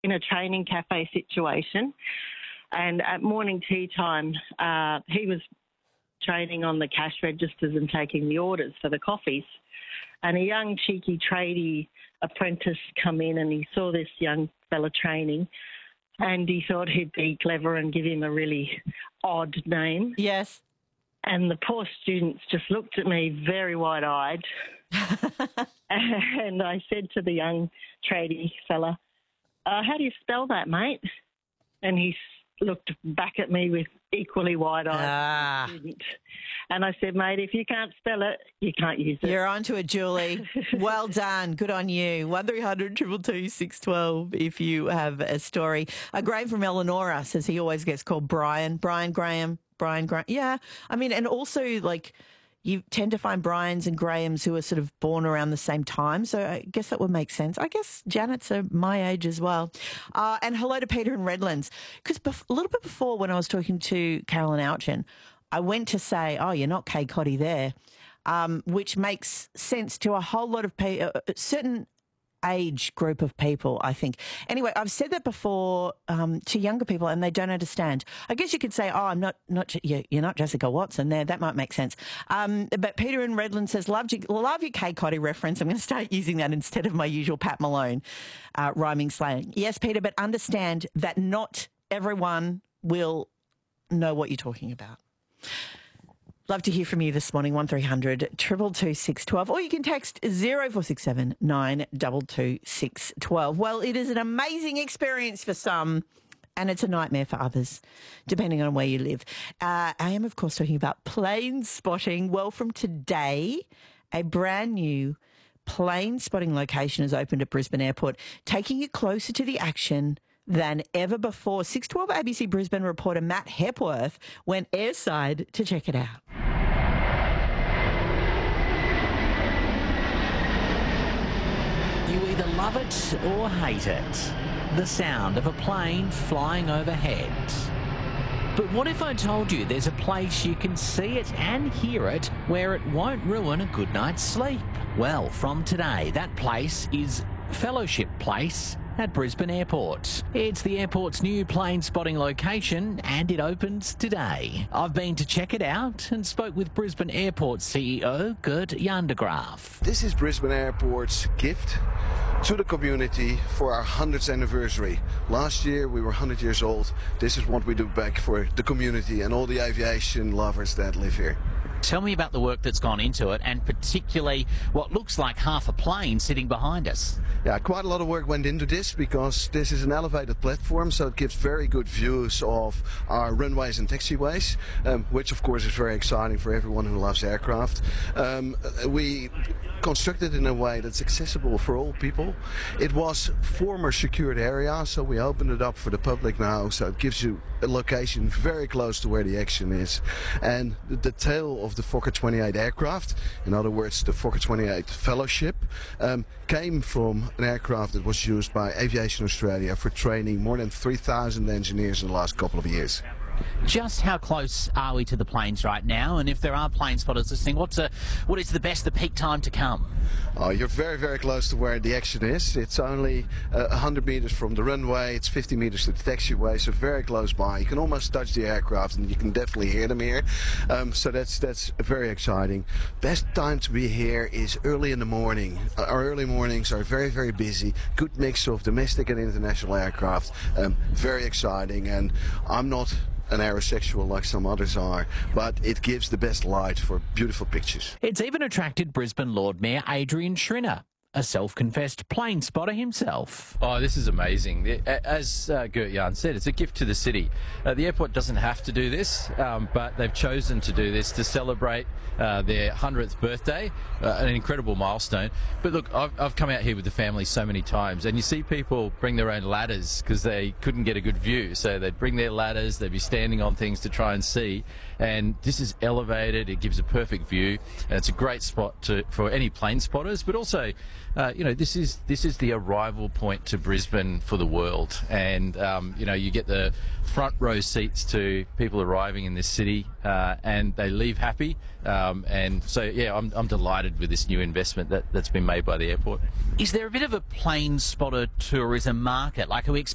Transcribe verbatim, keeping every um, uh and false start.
in a training cafe situation. And at morning tea time, uh, he was trading on the cash registers and taking the orders for the coffees. And a young cheeky tradie apprentice come in, and he saw this young fella training, and he thought he'd be clever and give him a really odd name. Yes. And the poor students just looked at me very wide-eyed. And I said to the young tradie fella, uh, how do you spell that, mate? And he looked back at me with equally wide-eyed. Ah. Student. And I said, mate, if you can't spell it, you can't use it. You're onto it, Julie. Well done. Good on you. one three hundred two two two six one two if you have a story. Uh, Graham from Eleonora says he always gets called Brian. Brian Graham. Brian Graham. Yeah. I mean, and also, like, you tend to find Brians and Grahams who are sort of born around the same time. So I guess that would make sense. I guess Janet's uh, my age as well. Uh, and hello to Peter in Redlands. Because bef- a little bit before, when I was talking to Carolyn Ouchen, I went to say, oh, you're not Kay Cotty there, um, which makes sense to a whole lot of people, uh, certain age group of people, I think. Anyway, I've said that before um, to younger people, and they don't understand. I guess you could say, oh, I'm not, not you're not Jessica Watson there. That might make sense. Um, but Peter in Redland says, love, you, love your Kay Cotty reference. I'm going to start using that instead of my usual Pat Malone uh, rhyming slang. Yes, Peter, but understand that not everyone will know what you're talking about. Love to hear from you this morning, one three hundred two two two six one two, or you can text zero four six seven nine two two six one two. Well, it is an amazing experience for some, and it's a nightmare for others, depending on where you live. Uh, I am, of course, talking about plane spotting. Well, from today, a brand new plane spotting location has opened at Brisbane Airport, taking you closer to the action than ever before. six twelve A B C Brisbane reporter Matt Hepworth went airside to check it out. You either love it or hate it. The sound of a plane flying overhead. But what if I told you there's a place you can see it and hear it where it won't ruin a good night's sleep? Well, from today, that place is Fellowship Place at Brisbane Airport. It's the airport's new plane spotting location, and it opens today. I've been to check it out and spoke with Brisbane Airport C E O Gert Jandegraaf. This is Brisbane Airport's gift to the community for our hundredth anniversary. Last year we were one hundred years old. This is what we do back for the community and all the aviation lovers that live here. Tell me about the work that's gone into it, and particularly what looks like half a plane sitting behind us. Yeah, quite a lot of work went into this because this is an elevated platform, so it gives very good views of our runways and taxiways, um, which of course is very exciting for everyone who loves aircraft. Um, we constructed in a way that's accessible for all people. It was former secured area, so we opened it up for the public now, so it gives you a location very close to where the action is. And the, the tail of the Fokker twenty-eight aircraft, in other words the Fokker twenty-eight Fellowship, um, came from an aircraft that was used by Aviation Australia for training more than three thousand engineers in the last couple of years. Just how close are we to the planes right now? And if there are plane spotters listening, what's a, what is the best, the peak time to come? Oh, you're very, very close to where the action is. It's only uh, one hundred metres from the runway. It's fifty metres to the taxiway, so very close by. You can almost touch the aircraft, and you can definitely hear them here. Um, so that's that's very exciting. Best time to be here is early in the morning. Uh, our early mornings are very, very busy. Good mix of domestic and international aircraft. Um, very exciting, and I'm not an aerosexual like some others are, but it gives the best light for beautiful pictures. It's even attracted Brisbane Lord Mayor Adrian Schrinner, a self-confessed plane spotter himself. Oh, this is amazing. As uh, Gert Jan said, it's a gift to the city. Uh, the airport doesn't have to do this, um, but they've chosen to do this to celebrate uh, their hundredth birthday, uh, an incredible milestone. But look, I've, I've come out here with the family so many times, and you see people bring their own ladders because they couldn't get a good view. So they'd bring their ladders, they'd be standing on things to try and see. And this is elevated, it gives a perfect view, and it's a great spot to, for any plane spotters, but also Uh, you know, this is this is the arrival point to Brisbane for the world, and um, you know, you get the front row seats to people arriving in this city, uh, and they leave happy. Um, and so, yeah, I'm I'm delighted with this new investment that that's been made by the airport. Is there a bit of a plane spotter tourism market? Like, are we